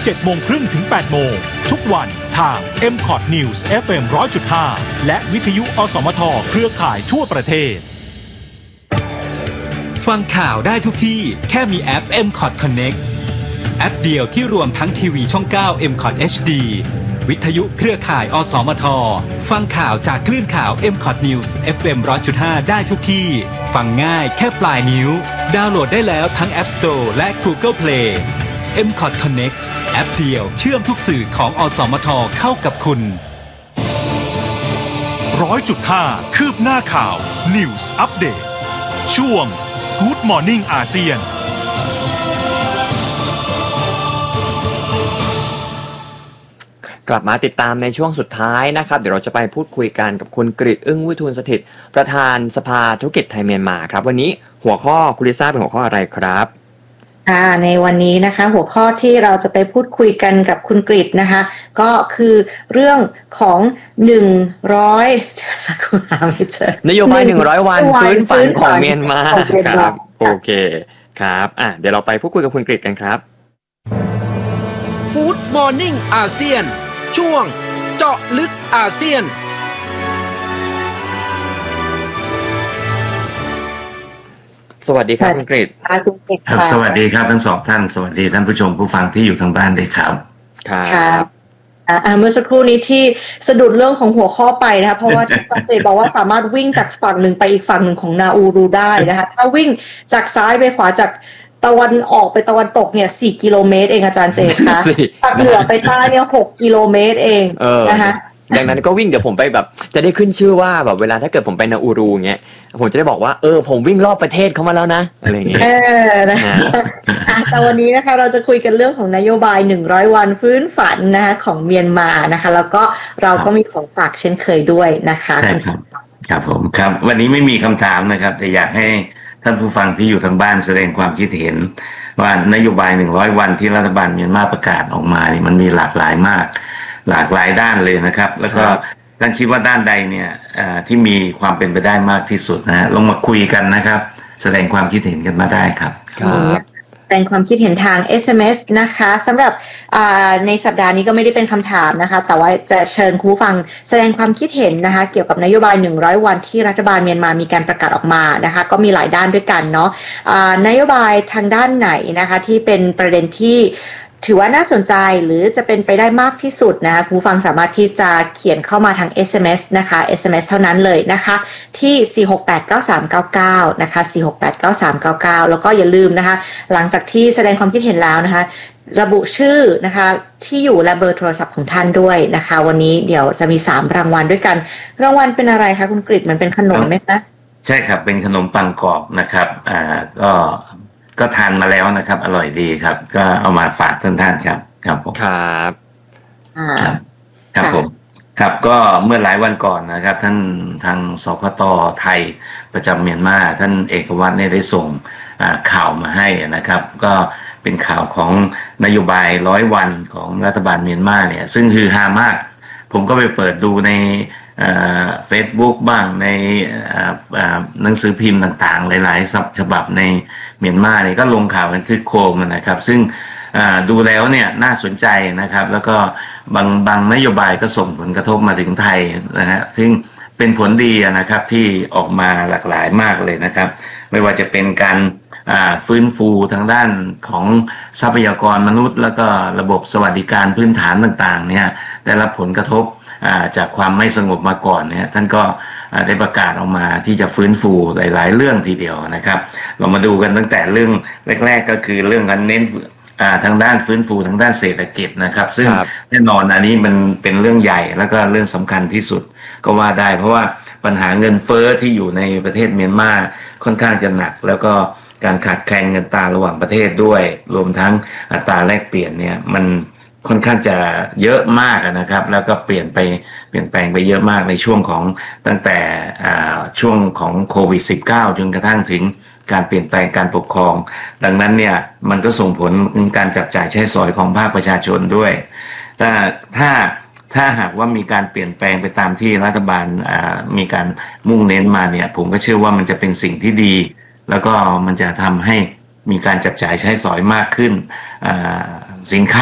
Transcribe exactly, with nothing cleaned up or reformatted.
เจ็ดโมงครึ่งถึงแปดโมงทุกวันทาง เอ็ม คอท News เอฟ เอ็ม หนึ่งร้อยจุดห้า และวิทยุอสมทเครือข่ายทั่วประเทศฟังข่าวได้ทุกที่แค่มีแอป เอ็ม คอท Connect แอปเดียวที่รวมทั้งทีวีช่อง เก้า เอ็ม คอท เอช ดี วิทยุเครือข่ายอสมทฟังข่าวจากคลื่นข่าว เอ็ม คอท News เอฟ เอ็ม หนึ่งร้อยจุดห้า ได้ทุกที่ฟังง่ายแค่ปลายนิ้วดาวน์โหลดได้แล้วทั้ง App Store และ Google Play เอ็ม คอท Connect แอปเดียวเชื่อมทุกสื่อของอสมทเข้ากับคุณ หนึ่งร้อยจุดห้า คืบหน้าข่าว News Update ช่วง Good Morning อาเซียนกลับมาติดตามในช่วงสุดท้ายนะครับเดี๋ยวเราจะไปพูดคุยกันกับคุณกฤษอึ้งวิทูลสถิตย์ประธานสภาธุรกิจไทยเมียนมาครับวันนี้หัวข้อคุณลิซ่าเป็นหัวข้ออะไรครับอ่าในวันนี้นะคะหัวข้อที่เราจะไปพูดคุยกันกับคุณกฤษนะคะก็คือเรื่องของหนึ่งร้อยสักครู่หาไม่เจอนโยบายหนึ่งร้อยวันฟื้นฝันของเมียนมาครับโอเคครับอ่ะเดี๋ยวเราไปพูดคุยกับคุณกฤษกันครับ Good Morning อาเซียนช่วงเจาะลึกอาเซียนสวัสดีครับคุณกฤษครับสวัสดีครับทั้งสองท่านสวัสดีท่านผู้ชมผู้ฟังที่อยู่ทางบ้านด้วยครับครับอ่าเมื่อสักครู่นี้ที่สะดุดเรื่องของหัวข้อไปนะคะเพราะว่าที่คุณกฤษบอกว่าสามารถวิ่งจากฝั่งหนึ่งไปอีกฝั่งหนึ่งของนาอูรูได้นะคะถ้าวิ่งจากซ้ายไปขวาจากตะวันออกไปตะวันตกเนี่ยสี่กิโลเมตรเองอาจารย์เจคะจากเหนือไปใต้เนี่ยหกกิโลเมตรเองนะคะดังนั้นก็วิ่งเดี๋ยวผมไปแบบจะได้ขึ้นชื่อว่าแบบเวลาถ้าเกิดผมไปนาอูรูเงี้ยผมจะได้บอกว่าเออผมวิ่งรอบประเทศเขามาแล้วนะอะไรอย่างเงี้ยเออนะคะแต่วันนี้นะคะเราจะคุยกันเรื่องของนโยบายหนึ่งร้อยวันฟื้นฝันนะคะของเมียนมานะคะแล้วก็เราก็มีของฝากเช่นเคยด้วยนะคะใช่ครับครับผมครับวันนี้ไม่มีคำถามนะครับแต่อยากให้ท่านผู้ฟังที่อยู่ทางบ้านแสดงความคิดเห็นว่านโยบายหนึ่งร้อยวันที่รัฐบาลเมียนมาประกาศออกมานี่มันมีหลากหลายมากหลากหลายด้านเลยนะครับแล้วก็ท่านคิดว่าด้านใดเนี่ยที่มีความเป็นไปได้มากที่สุดนะลงมาคุยกันนะครับแสดงความคิดเห็นกันมาได้ครับแสดงความคิดเห็นทาง เอส เอ็ม เอส นะคะสำหรับในสัปดาห์นี้ก็ไม่ได้เป็นคำถามนะคะแต่ว่าจะเชิญคุณผู้ฟังแสดงความคิดเห็นนะคะเกี่ยวกับนโยบายหนึ่งร้อยวันที่รัฐบาลเมียนมามีการประกาศออกมานะคะก็มีหลายด้านด้วยกันเนาะนโยบายทางด้านไหนนะคะที่เป็นประเด็นที่ถือว่าน่าสนใจหรือจะเป็นไปได้มากที่สุดนะคะคุณผู้ฟังสามารถที่จะเขียนเข้ามาทาง เอส เอ็ม เอส นะคะ เอส เอ็ม เอส เท่านั้นเลยนะคะที่สี่หกแปด เก้าสามเก้าเก้านะคะสี่หกแปด เก้าสามเก้าเก้าแล้วก็อย่าลืมนะคะหลังจากที่แสดงความคิดเห็นแล้วนะคะระบุชื่อนะคะที่อยู่และเบอร์โทรศัพท์ของท่านด้วยนะคะวันนี้เดี๋ยวจะมีสามรางวัลด้วยกันรางวัลเป็นอะไรคะคุณกฤษมันเป็นขนมไหมคะใช่ครับเป็นขนมปังกรอบนะครับอ่าก็ก็ทานมาแล้วนะครับอร่อยดีครับก็เอามาฝากท่านท่านครับครับผมครับครับครับผมครับก็เมื่อหลายวันก่อนนะครับท่านทางสคต.ไทยประจำเมียนมาท่านเอกวัฒน์ได้ส่งข่าวมาให้นะครับก็เป็นข่าวของนโยบายร้อยวันของรัฐบาลเมียนมาเนี่ยซึ่งฮือฮามากผมก็ไปเปิดดูในเฟซบุ๊กบ้างในหนังสือพิมพ์ต่างๆหลายๆฉบับในเมียนมาเนี่ยก็ลงข่าวกันคึกโครมนะครับซึ่งดูแล้วเนี่ยน่าสนใจนะครับแล้วก็บางบางนโยบายก็ส่งผลกระทบมาถึงไทยนะฮะซึ่งเป็นผลดีนะครับที่ออกมาหลากหลายมากเลยนะครับไม่ว่าจะเป็นการฟื้นฟูทางด้านของทรัพยากรมนุษย์แล้วก็ระบบสวัสดิการพื้นฐานต่างๆเนี่ยได้รับผลกระทบจากความไม่สงบมาก่อนเนี่ยท่านก็ได้ประกาศออกมาที่จะฟื้นฟูหลายๆเรื่องทีเดียวนะครับเรามาดูกันตั้งแต่เรื่องแรกๆก็คือเรื่องการเน้นทางด้านฟื้นฟูทางด้านเศรษฐกิจนะครับซึ่งแน่นอนอันนี้มันเป็นเรื่องใหญ่แล้วก็เรื่องสำคัญที่สุดก็ว่าได้เพราะว่าปัญหาเงินเฟ้อที่อยู่ในประเทศเมียนมาค่อนข้างจะหนักแล้วก็การขาดแคลนเงินตราระหว่างประเทศด้วยรวมทั้งอัตราแลกเปลี่ยนเนี่ยมันค่อนข้างจะเยอะมากนะครับแล้วก็เปลี่ยนไปเปลี่ยนแปลงไปเยอะมากในช่วงของตั้งแต่ช่วงของโควิด สิบเก้า จนกระทั่งถึงการเปลี่ยนแปลงการปกครองดังนั้นเนี่ยมันก็ส่งผลถึงการจับจ่ายใช้สอยของภาคประชาชนด้วยถ้าถ้าถ้าหากว่ามีการเปลี่ยนแปลงไปตามที่รัฐบาลมีการมุ่งเน้นมาเนี่ยผมก็เชื่อว่ามันจะเป็นสิ่งที่ดีแล้วก็มันจะทำให้มีการจับจ่ายใช้สอยมากขึ้นสินค้า